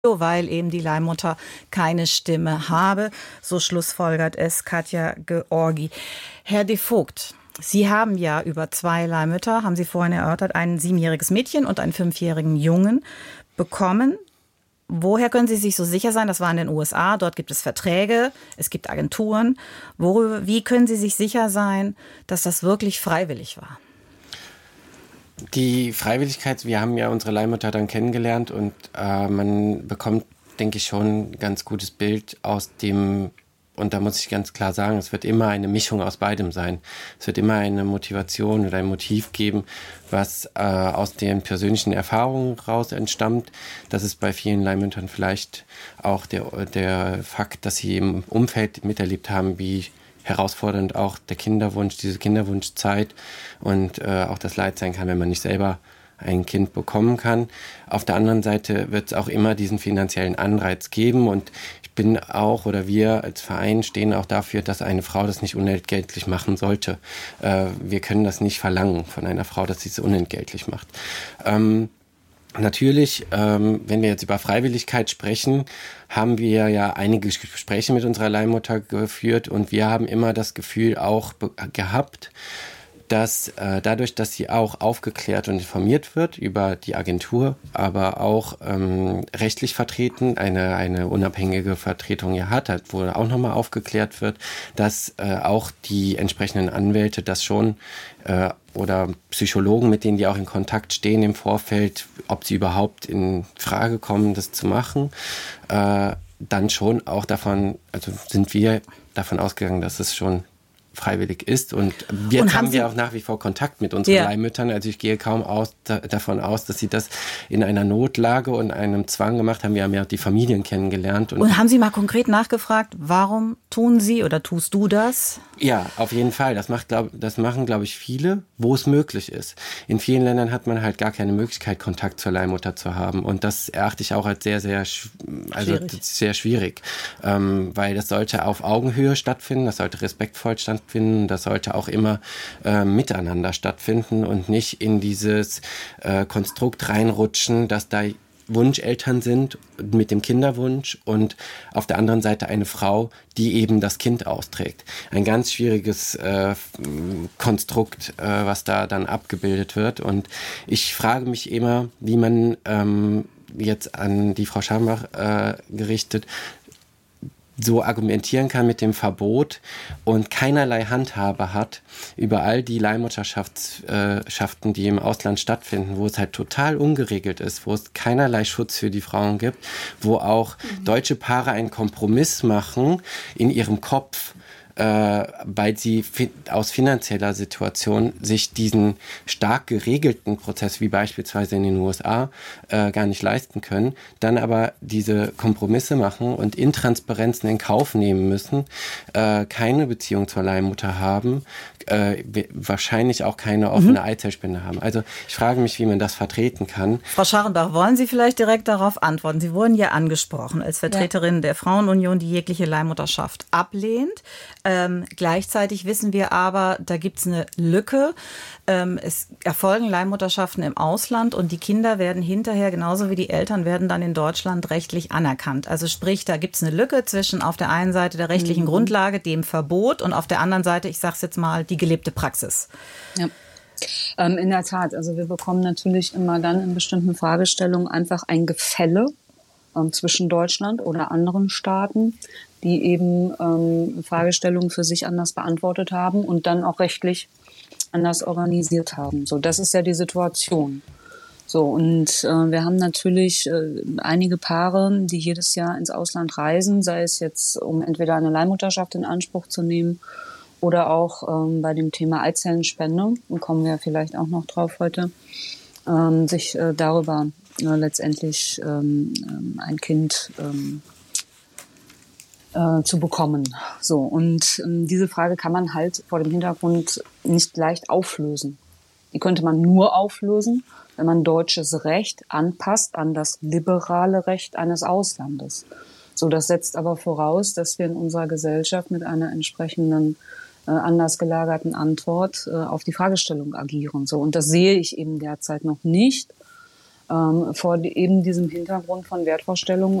weil eben die Leihmutter keine Stimme habe. So schlussfolgert es Katja Georgi. Herr de Vogt, Sie haben ja über 2 Leihmütter, haben Sie vorhin erörtert, ein 7-jähriges Mädchen und einen 5-jährigen Jungen bekommen. Woher können Sie sich so sicher sein? Das war in den USA, dort gibt es Verträge, es gibt Agenturen. Wie können Sie sich sicher sein, dass das wirklich freiwillig war? Die Freiwilligkeit, wir haben ja unsere Leihmutter dann kennengelernt und man bekommt, denke ich, schon ein ganz gutes Bild aus dem, und da muss ich ganz klar sagen, es wird immer eine Mischung aus beidem sein. Es wird immer eine Motivation oder ein Motiv geben, was aus den persönlichen Erfahrungen raus entstammt. Das ist bei vielen Leihmüttern vielleicht auch der Fakt, dass sie im Umfeld miterlebt haben, wie herausfordernd auch der Kinderwunsch, diese Kinderwunschzeit und auch das Leid sein kann, wenn man nicht selber ein Kind bekommen kann. Auf der anderen Seite wird es auch immer diesen finanziellen Anreiz geben und ich bin auch, oder wir als Verein stehen auch dafür, dass eine Frau das nicht unentgeltlich machen sollte. Wir können das nicht verlangen von einer Frau, dass sie es unentgeltlich macht. Natürlich, wenn wir jetzt über Freiwilligkeit sprechen, haben wir ja einige Gespräche mit unserer Leihmutter geführt und wir haben immer das Gefühl auch gehabt, dass dadurch, dass sie auch aufgeklärt und informiert wird über die Agentur, aber auch rechtlich vertreten, eine unabhängige Vertretung ja hat, wo auch nochmal aufgeklärt wird, dass auch die entsprechenden Anwälte das schon oder Psychologen, mit denen die auch in Kontakt stehen im Vorfeld, ob sie überhaupt in Frage kommen, das zu machen, dann schon auch sind wir davon ausgegangen, dass es schon freiwillig ist und jetzt haben wir auch nach wie vor Kontakt mit unseren Leihmüttern, also ich gehe kaum davon aus, dass sie das in einer Notlage und einem Zwang gemacht haben. Wir haben ja die Familien kennengelernt. Und haben Sie mal konkret nachgefragt, warum tun Sie oder tust du das? Ja, auf jeden Fall. Das machen, glaube ich, viele, wo es möglich ist. In vielen Ländern hat man halt gar keine Möglichkeit, Kontakt zur Leihmutter zu haben und das erachte ich auch als sehr, sehr, sehr schwierig, weil das sollte auf Augenhöhe stattfinden, das sollte respektvoll stattfinden, das sollte auch immer miteinander stattfinden und nicht in dieses Konstrukt reinrutschen, dass da Wunscheltern sind mit dem Kinderwunsch und auf der anderen Seite eine Frau, die eben das Kind austrägt. Ein ganz schwieriges Konstrukt, was da dann abgebildet wird. Und ich frage mich immer, wie man jetzt an die Frau Scharrenbach gerichtet so argumentieren kann mit dem Verbot und keinerlei Handhabe hat über all die Leihmutterschaften, die im Ausland stattfinden, wo es halt total ungeregelt ist, wo es keinerlei Schutz für die Frauen gibt, wo auch deutsche Paare einen Kompromiss machen in ihrem Kopf, weil sie aus finanzieller Situation sich diesen stark geregelten Prozess, wie beispielsweise in den USA, gar nicht leisten können, dann aber diese Kompromisse machen und Intransparenzen in Kauf nehmen müssen, keine Beziehung zur Leihmutter haben, wahrscheinlich auch keine offene Eizellspende haben. Also ich frage mich, wie man das vertreten kann. Frau Scharrenbach, wollen Sie vielleicht direkt darauf antworten? Sie wurden ja angesprochen als Vertreterin der Frauenunion, die jegliche Leihmutterschaft ablehnt. Gleichzeitig wissen wir aber, da gibt es eine Lücke. Es erfolgen Leihmutterschaften im Ausland und die Kinder werden hinterher, genauso wie die Eltern, werden dann in Deutschland rechtlich anerkannt. Also sprich, da gibt es eine Lücke zwischen auf der einen Seite der rechtlichen Grundlage, dem Verbot, und auf der anderen Seite, ich sage es jetzt mal, die gelebte Praxis. Ja. In der Tat, also wir bekommen natürlich immer dann in bestimmten Fragestellungen einfach ein Gefälle zwischen Deutschland oder anderen Staaten, die eben Fragestellungen für sich anders beantwortet haben und dann auch rechtlich anders organisiert haben. So, das ist ja die Situation. So, und wir haben natürlich einige Paare, die jedes Jahr ins Ausland reisen, sei es jetzt, um entweder eine Leihmutterschaft in Anspruch zu nehmen oder auch bei dem Thema Eizellenspende, und kommen wir vielleicht auch noch drauf heute, sich darüber letztendlich ein Kind zu bekommen. So, und diese Frage kann man halt vor dem Hintergrund nicht leicht auflösen. Die könnte man nur auflösen, wenn man deutsches Recht anpasst an das liberale Recht eines Auslandes. So, das setzt aber voraus, dass wir in unserer Gesellschaft mit einer entsprechenden anders gelagerten Antwort auf die Fragestellung agieren. So, und das sehe ich eben derzeit noch nicht. vor eben diesem Hintergrund von Wertvorstellungen